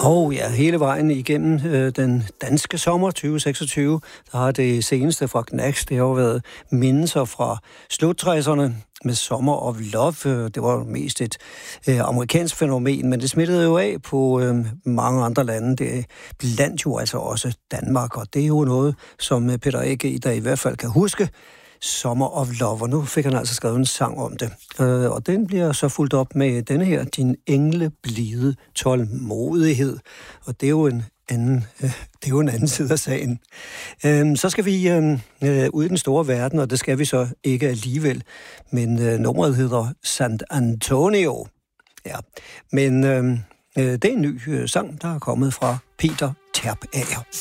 Og ja, hele vejen igennem den danske sommer 2026, der har det seneste fra Knacks, det har jo været mindelser fra slut-60'erne med Summer of Love. Det var mest et amerikansk fænomen, men det smittede jo af på mange andre lande. Det blandt jo altså også Danmark, og det er jo noget, som Peter Egge i dag i hvert fald kan huske. Summer of Love, og nu fik han altså skrevet en sang om det. Og den bliver så fulgt op med denne her, Din engle blide tålmodighed. Og det er jo en anden side af sagen. Så skal vi ud i den store verden, og det skal vi så ikke alligevel. Men nummeret hedder San Antonio. Ja, men det er en ny sang, der er kommet fra Peter Terpager.